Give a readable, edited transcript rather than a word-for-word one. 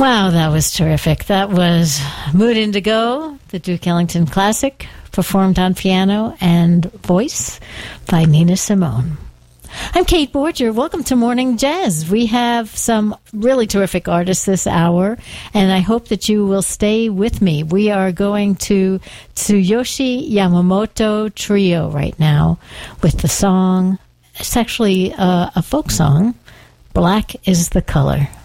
Wow, that was terrific. That was Mood Indigo, the Duke Ellington classic, performed on piano and voice by Nina Simone. I'm Kate Borger. Welcome to Morning Jazz. We have some really terrific artists this hour, and I hope that you will stay with me. We are going to Tsuyoshi Yamamoto Trio right now with the song, it's actually a folk song, Black is the Color.